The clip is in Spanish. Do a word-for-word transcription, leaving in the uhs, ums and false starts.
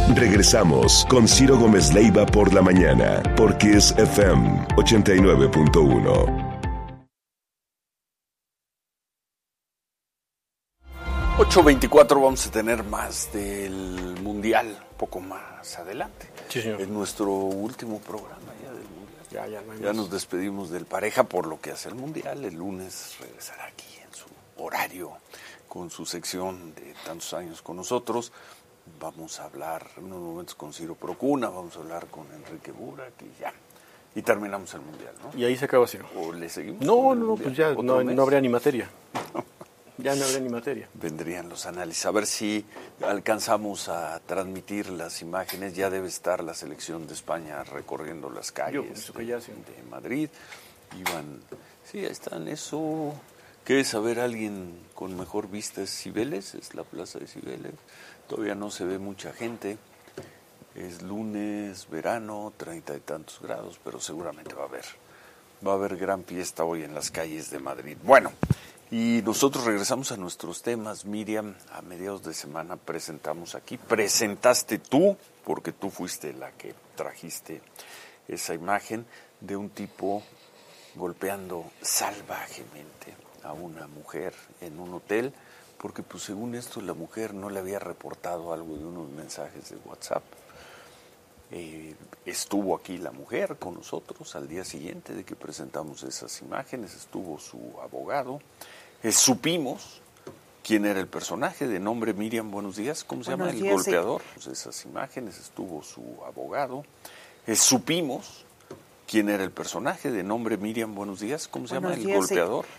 Regresamos con Ciro Gómez Leiva por la mañana, por Kiss F M ochenta y nueve punto uno. ocho veinticuatro, vamos a tener más del Mundial, un poco más adelante. Sí, señor. Es nuestro último programa ya del Mundial. Ya, ya, no hay ya más. nos despedimos del Pareja por lo que hace el Mundial. El lunes regresará aquí en su horario, con su sección de tantos años con nosotros. Vamos a hablar en unos momentos con Ciro Procuna, vamos a hablar con Enrique Burak y ya. Y terminamos el Mundial, ¿no? Y ahí se acaba, Ciro. ¿O le seguimos? No, no, pues ya no, no habría ni materia. No. Ya no habría ni materia. Vendrían los análisis. A ver si alcanzamos a transmitir las imágenes. Ya debe estar la selección de España recorriendo las calles que ya, sí. de, de Madrid. Iban, sí, ahí están. Eso, ¿qué es? A ver, alguien con mejor vista es Cibeles, es la plaza de Cibeles. Todavía no se ve mucha gente. Es lunes, verano, treinta y tantos grados, pero seguramente va a haber, va a haber gran fiesta hoy en las calles de Madrid. Bueno, y nosotros regresamos a nuestros temas. Miriam, a mediados de semana presentamos aquí, presentaste tú, porque tú fuiste la que trajiste esa imagen de un tipo golpeando salvajemente a una mujer en un hotel, porque pues según esto la mujer no le había reportado algo de unos mensajes de WhatsApp. Eh, estuvo aquí la mujer con nosotros al día siguiente de que presentamos esas imágenes, estuvo su abogado, eh, supimos quién era el personaje de nombre Miriam, buenos días, ¿cómo se buenos llama? días, El golpeador. Sí. Esas imágenes, estuvo su abogado, eh, supimos quién era el personaje de nombre Miriam, buenos días, ¿cómo se buenos llama? El días, golpeador.